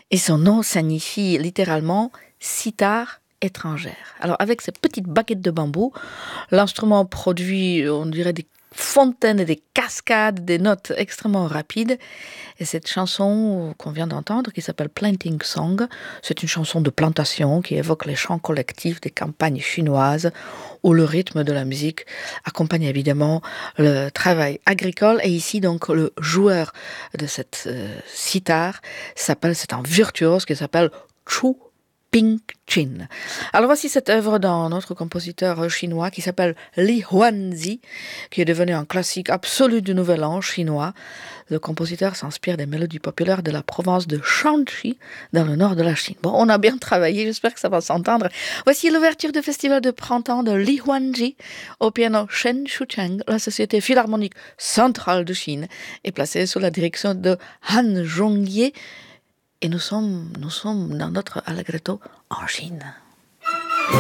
Et son nom signifie littéralement sitar étrangère. Alors avec ces petites baguettes de bambou, l'instrument produit, on dirait, des fontaines et des cascades, des notes extrêmement rapides. Et cette chanson qu'on vient d'entendre, qui s'appelle Planting Song, c'est une chanson de plantation qui évoque les chants collectifs des campagnes chinoises où le rythme de la musique accompagne évidemment le travail agricole. Et ici, donc, le joueur de cette sitar c'est un virtuose qui s'appelle Chu Ping-chin. Alors voici cette œuvre d'un autre compositeur chinois qui s'appelle Li Huanzi, qui est devenu un classique absolu du nouvel an chinois. Le compositeur s'inspire des mélodies populaires de la province de Shanxi, dans le nord de la Chine. Bon, on a bien travaillé, j'espère que ça va s'entendre. Voici l'ouverture du festival de printemps de Li Huanzi au piano Shen Shucheng. La Société Philharmonique Centrale de Chine est placée sous la direction de Han Zhongye. Et nous sommes dans notre Allegretto en Chine.